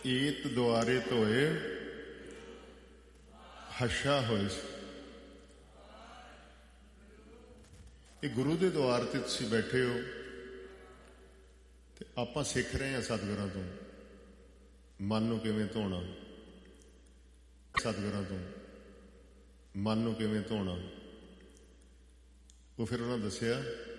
ਈਤ ਦੁਆਰੇ ਧੋਏ ਹੱਸ਼ਾ ਹੋਏ ਸੀ। ਇਹ ਗੁਰੂ ਦੇ ਦੁਆਰ ਤੇ ਤੁਸੀਂ ਬੈਠੇ ਹੋ ਤੇ ਆਪਾਂ ਸਿੱਖ ਰਹੇ ਹਾਂ ਸਤਿਗੁਰਾਂ ਤੋਂ ਮਨ ਨੂੰ ਕਿਵੇਂ ਧੋਣਾ, ਸਤਿਗੁਰਾਂ ਤੋਂ ਮਨ ਨੂੰ ਕਿਵੇਂ ਧੋਣਾ। ਉਹ ਫਿਰ ਉਹਨਾਂ ਦੱਸਿਆ